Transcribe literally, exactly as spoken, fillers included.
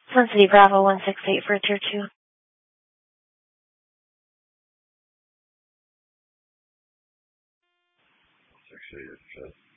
Sun City Bravo one six eight for tier two. six eight,